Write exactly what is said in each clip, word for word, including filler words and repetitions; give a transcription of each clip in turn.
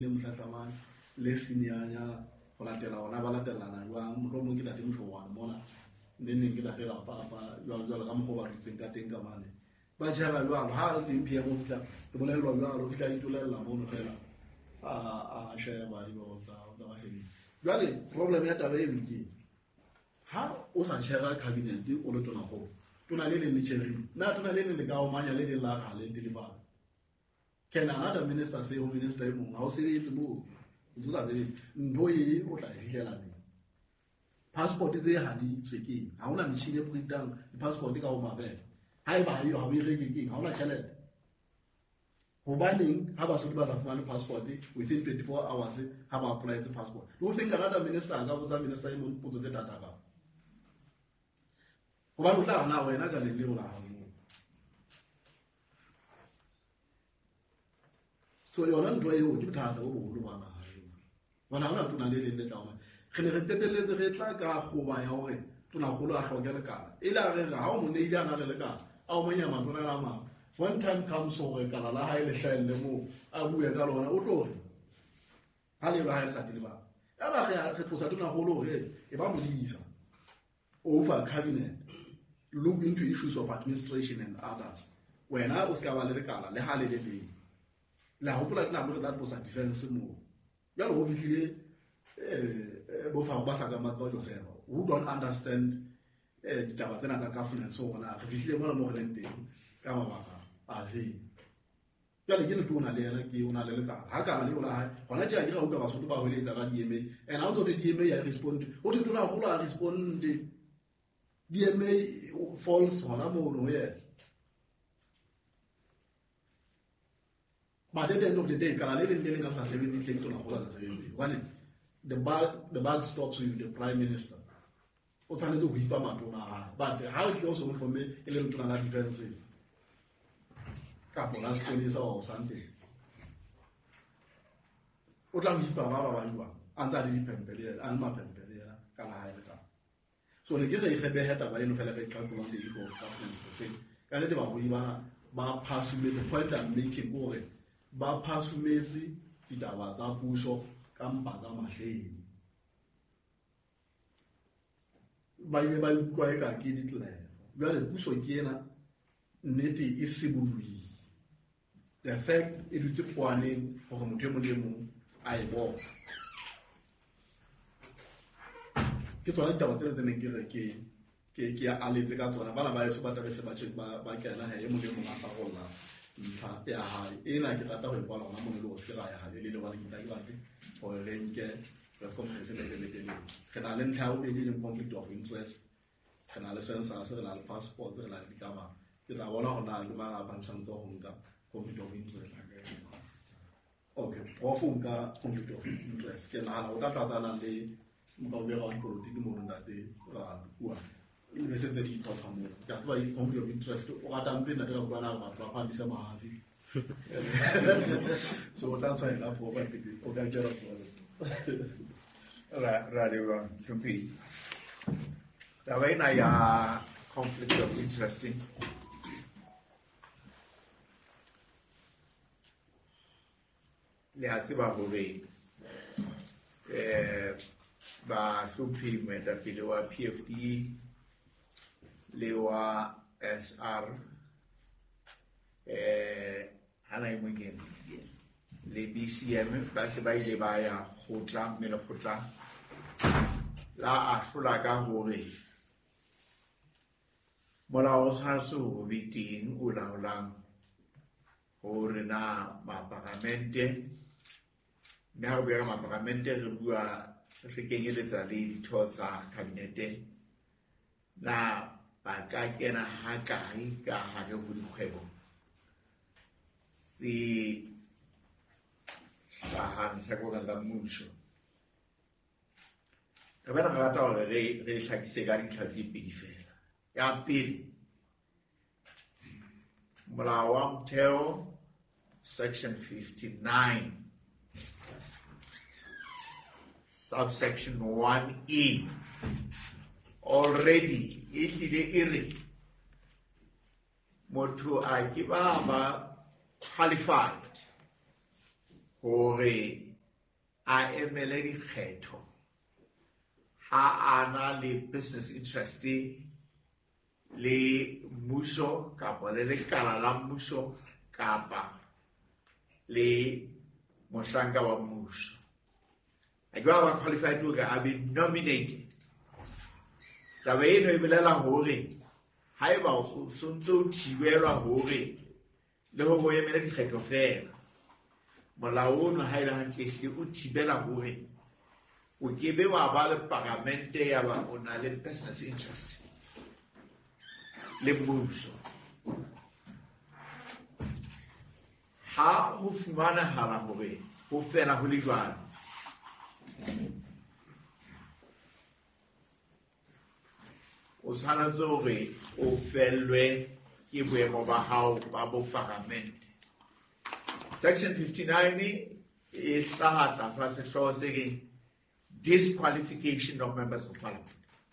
le motlatsamane le senianya go latela ona ba latelana jwang mohlomong ke tate Mhlongwane mona nne neng ke tate Papa jwalo ka mokgwa ba ritseng ka teng ka mane ba jela jwalo ha re teng pia mo fitla ke bolelwa jwalo fitla itulella mono fela a a sheba di bo tsa tsa ba shedi jwale problem ya taba e ke ha o sa shera cabinet o le tona go tona le le nitsheri na tona le le ka o manya le le la ga le deliver. Can another minister say home minister e mong ha o sebetse mo o tsa se ntho e o tla hihlela ne passport tse ha di tswekeng ha ona machine e breakdown di passport ka o mabele ha e ba yo ha o e reke ke ha ona tšhelete go baneng ha ba so ba sa fumana passport within twenty-four hours ha ba apply the passport do think another minister ka botsa minister e mong potso tse tata ka go ba lo tla na wena ka le le o la ha mo so yona ntwa eo ke bothata bo bogolo bana bona ona tona le le le tlaona re ne re teteletse re tla ka goba ya hore tona golo a hlokela lekala e la re ga o mo ne ile ana le lekala a o monya matona la ma one time comes hore kala la ha ile hlelle mo a bue ka lona o tlo re ha le ba ha le sa tile ba ya ba re re tlosa tona golo re e ba modisa over cabinet look into issues of administration and others wena o ska ba le lekala le ha le le teng la hopola ke na mo la tlosa defense mo ya lo fihlile eh bo fa ba sa ka matlo Joseph who don't understand eh ditaba tsena tsa governance so bona re fihlile mo mo re teng ka mabaka a he ya le ke le tona le yana ke ona le le ka ha ka le ola ha hona tja ke ga o ka ba so ba hwele tsa ga D M A and how to D M A ya respond o te tona go la respond D M A false hona mo no ye. But at the end of the day, one, the bug the bug stops with the prime minister. But how is also for me a little to another defensive? Couple last police or something. What am I under the Pempelia and my Pempelia can I? So the giver had a head of a calculation on the equal governance to say, can I do ba pass me the point I'm making over ba pass mezi ditaba tsa puso ka mpa tsa mahleng ba ile ba utlwa eka ke ditlele jwale puso ke ena nnete e sebului the fact e dutse kwaneng gore motho mo le mong a e bona ke tsona ditaba tsena tse neng ke re ke ke ke a letse ka tsona bana ba yeso ba tabe se ba tsheng ba ba kena he mo le mo a sa golla ntlha ya hae ena ke rata go e bona mo le go se ra ya ha le le wa le ke batla go re nke press conference le le le ke na le ntlha o be le conflict of interest ke na le census re na le passport re na le dikama ke la bona go na le ma ba ntse go nka conflict of interest okay profu nka conflict of interest ke na o ta tlatana le mo be ga politiki mo ndate ra bua le se te di tota mo ka ba i conflict of interest o ga tampe na ka bana ba tsa pa disa mahafi so that's why la po ba ke o ka jara po ra ra le wa tumpi da vai na ya conflict of interest le a se ba go re eh ba hlophi moetapele wa P F D le wa S R eh hana e mong ke le D C M ba se ba ile ba ya go tla me le go tla la a hlola ka hore molao sa so biting o laolang hore na maparamente me ha go bega maparamente re bua re kenyeletsa le ditho tsa kabinete na ba ka kena ha kae ka hare ho dikgwebo si ba hantle go ka mmuso ka bana ba rata hore re re hlakise ka dintlha tse pedi fela ya pele molao wa motheo section fifty-nine subsection one E already itlile ire motho a ke ba ba qualified hore a emele dikgetho ha ana le business interest le mmuso kapa le lekala la mmuso kapa le mohlanka wa mmuso. A ke ba qualified to ga be nominated. Taba eno e bolela hore haeba o sontse o thibelwa hore le ho go emela dikgetho fela, molao ono ha ile hantle o thibela hore o kebe wa ba le parlamente ya ba o na le business interest le mmuso. Ha ho fumanahala hore ho fela ho le jwalo, o tshwanetse hore o fellwe ke boemo ba hao ba bo parlamente. Section fifty-nine e hlaha tlasa sehlooho se reng disqualification of members of parliament.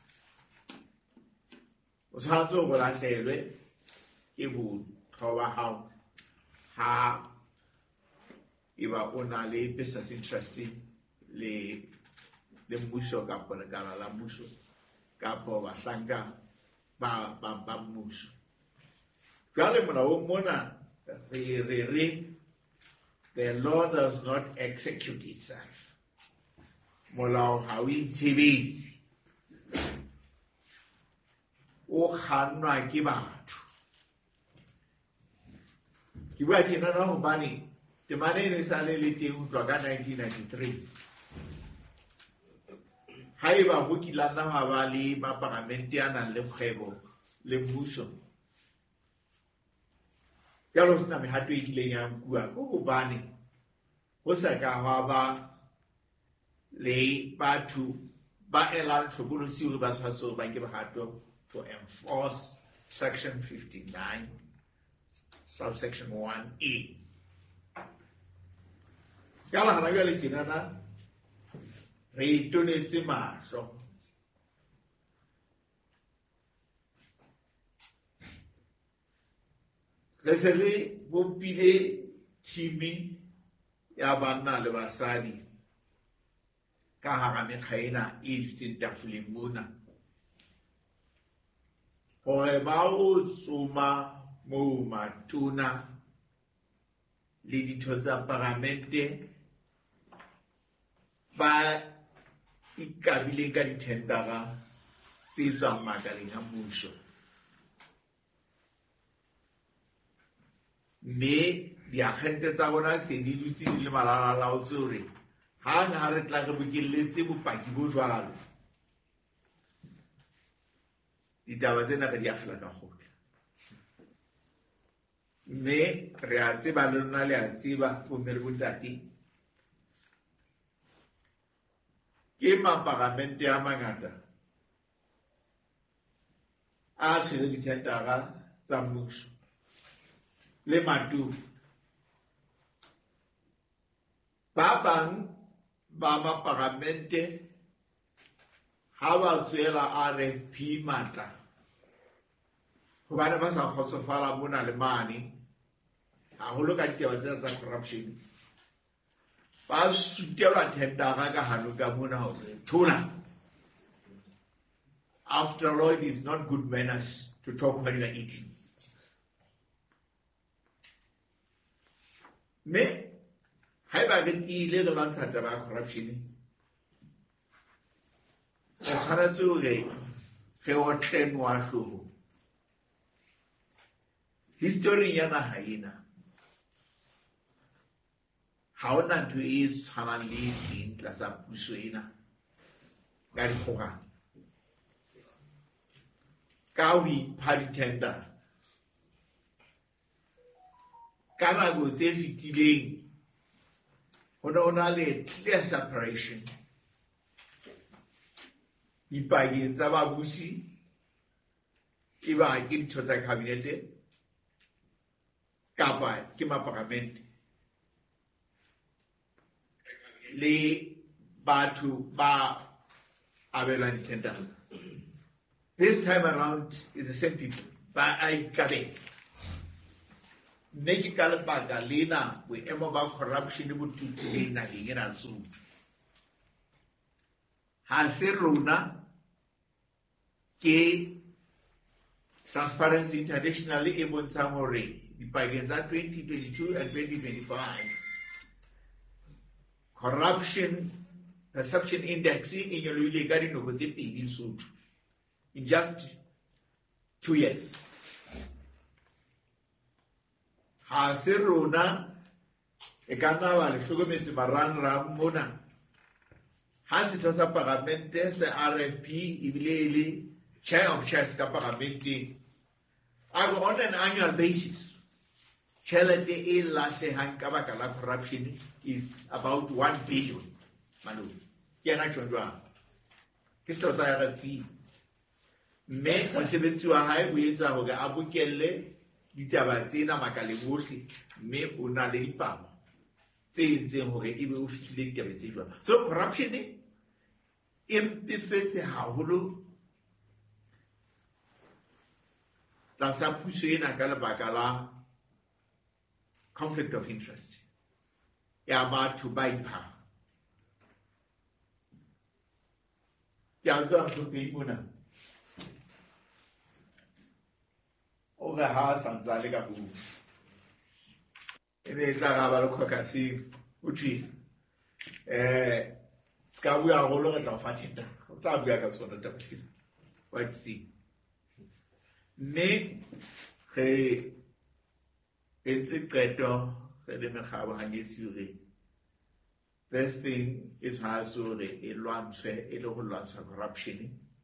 O tshwanetse ho lahlehelwe ke botho ba hao ha eba o na le business interest le le mmuso kapa lekala la mmuso kapa bahlanka ba ba ba mmuso. Jwale molao mona re re re the law does not execute itself. Molao ha o itshebetse, o kgannwa ke batho. Ke bua tjena na hobane temane e ne sa le le teng ho tloha ka nineteen ninety-three. Haeba ho kilana ha ba le maparamente a nang le kgwebo le mmuso, jalo sena mehato e kileng ya nkuwa ko hobane ho sa ka hwa ba le batho ba elang hlokolosi hore ba tshwanetse hore ba nke mehato to enforce section fifty-nine subsection one E. Kala hana jwale tjenana re itonetse mahlo. Re se re bopile tshimi ya banna le basadi ka hara mekga ena e dutseng tafoleng mona hore ba o tsoma moo matona le ditho tsa parlamente ba ikabileng ka dithendara tse tswang makaleng a mmuso, mme diagente tsa bona se di dutse di le malalalaotswe hore hang ha re tla re bokelletse bopaki bo jwalo, ditaba tsena re di akgela ka kgotla. Mme re a tseba le lona le a tseba bomme le bontate ke maparamente a mangata a tshwere dithendara tsa mmuso le maturu. Ba bang ba maparamente ha ba tswela R F P matla hobane ba sa kgotsofala mona le mane haholo ka ditaba tsena tsa corruption, ba sutelwa thendara ka hano ka mona hore thola. After all, it is not good manners to talk when you are eating. Me haeba re tiile re lwantsha taba ya corruption, re tshwanetse hore re otle noa hlooho. History ya naha ena ha hona ntho e tshwanang le teng tlasa puso ena ka dikgokano ka ho ipha dithendara ka nako tse fetileng. Ho ne ho na le clear separation dipakeng tsa babusi e ba ke ditho tsa kabinete kapa ke maparamente le batho ba abelwang dithendara. This time around is the same people, ba a ikabela. Mme ke ka lebaka lena boemo ba corruption bo tutuleng naheng ena Lesotho ha se rona ke Transparency International e bontshang hore dipakeng tsa twenty twenty-two and twenty twenty-five corruption perception index e nyolohile ka dinoko tse pedi Lesotho in just two years. Ha se rona e ka nna ba le hlokometse marangrang mona ha setho sa parlamente se R F P ebile e le chair of chairs ka parlamente are on an annual basis. Tjhelete e lahlehang ka baka la corruption is about one billion. Malome ke yana tjondjwang ke setho sa R F P mme mosebetsi wa hae bo etsa hore a bokelle ditaba tsena makaleng ohle mme o na le dipalo tse entseng hore ebe o fihlile ditaba tse jwang. So corruption e mpefetse haholo tlasa puso ena ka lebaka la conflict of interest ya batho ba ipha ke a tswa go pe mona o ga ha santsa le ka bu ene tla ga ba le khokasi o tshi eh ska bu ya go lo ga tla fa tshita o tla bu ya ka tsona ta basi wa tsi me ge entse qeto re le megabo hanyetsi re first thing is ha so re e lwantse e le go lwantsha corruption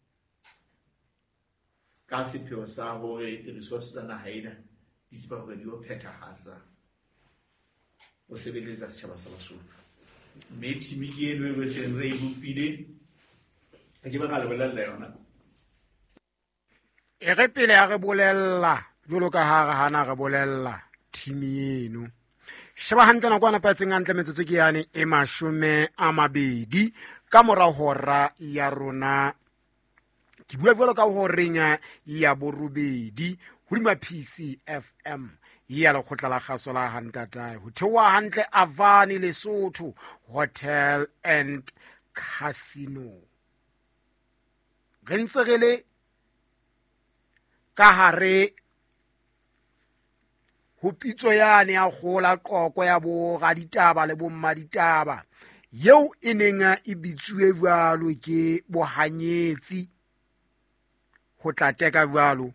ka sepheo sa hore di-resources tsa naha ena di tseba hore di o phethahatsa o sebeletsa setjhaba sa Basotho mme timi ke eno e beseng re e bopile a ke ba ka lebelela yona e re pele ya re bolella jolo ka ha re hana re bolella timi eno sheba hantle nakwana patseng hantle metsotso ke yane e mashome a mabedi ka mora hora ya rona ke bua jwalo ka horenya ya borobedi hodima P C F M ya lekgotla la kgaso la Hantata ho thewa hantle Avani Lesotho Hotel and Casino re ntse re le ka hare ho pitso yane ya gola qoko ya bo ga ditaba le bo mma ditaba yeo e neng e bitsuwe jwalo ke bohanyetsi ho tlateka jwalo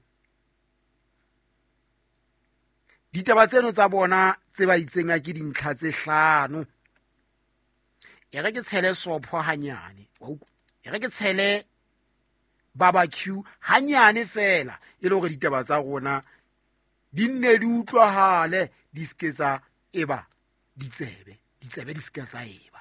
ditaba tseno tsa bona tse ba itseng a ke dintlha tse hlano e re ke tshele sopho hanyane e re ke tshele barbecue hanyane fela e le hore ditaba tsa rona di nne di utlwahale di sketsa eba ditsebe ditsebe di sketsa eba